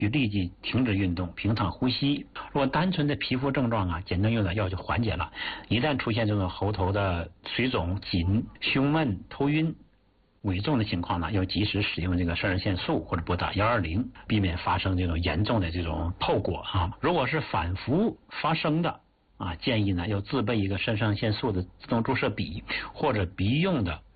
与立即停止运动，平躺呼吸。如果单纯的皮肤症状啊，简单用点药就缓解了。一旦出现这种喉头的水肿、紧、胸闷、头晕、危重的情况呢，要及时使用这个肾上腺素或者拨打120，避免发生这种严重的这种后果啊。如果是反复发生的啊，建议呢要自备一个肾上腺素的自动注射笔或者鼻用的